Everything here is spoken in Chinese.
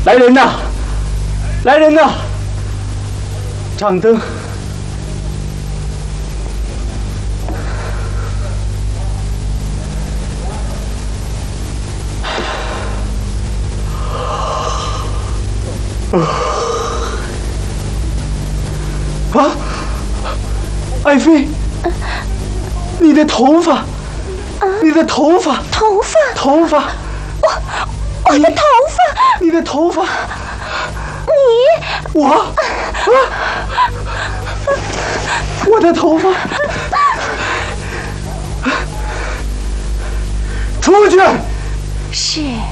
来人呐！来人呐！掌灯。啊！爱妃，你的头发，你的头发，头发， 我的头发， 你的头发， 你， 我的头发，出去！ 是。